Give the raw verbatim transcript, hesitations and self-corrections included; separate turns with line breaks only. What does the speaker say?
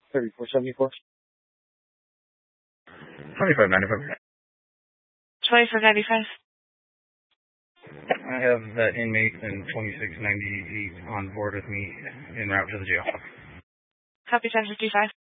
thirty-four seventy-four.
twenty-five ninety-five.
twenty-four ninety-five.
I have that inmate in twenty-six ninety-eight on board with me en route to the jail.
Copy ten fifty-five.